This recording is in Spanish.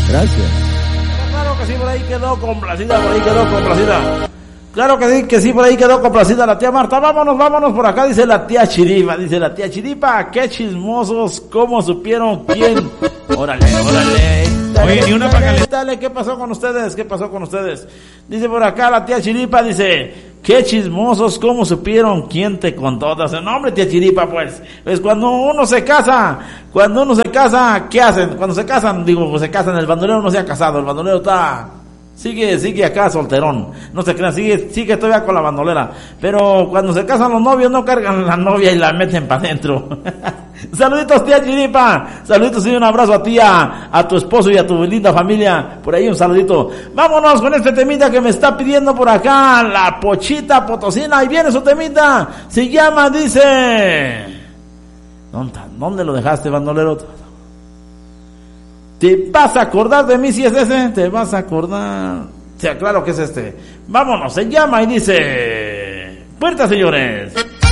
Gracias. Claro que sí, por ahí quedó complacida, Claro que sí, por ahí quedó complacida la tía Marta. Vámonos por acá, dice la tía Chiripa, qué chismosos, cómo supieron quién. Órale. Oye, ni una para Dale, ¿qué pasó con ustedes? Dice por acá la tía Chiripa, dice, qué chismosos, cómo supieron quién te contó. Dice, no, hombre, tía Chiripa, pues cuando uno se casa, ¿qué hacen? Cuando se casan, pues se casan, el bandolero no se ha casado, el bandolero sigue acá solterón, no se crean, sigue todavía con la bandolera, pero cuando se casan los novios no cargan la novia y la meten para adentro. Saluditos, tía Chiripa, saluditos y un abrazo a ti, a tu esposo y a tu linda familia, por ahí un saludito. Vámonos con este temita que me está pidiendo por acá la Pochita Potosina, ahí viene su temita, se llama, dice, ¿dónde lo dejaste, bandolero? ¿Te vas a acordar de mí si es ese? ¿Te vas a acordar? Sí, claro que es este. Vámonos, se llama y dice... ¡Puerta, señores!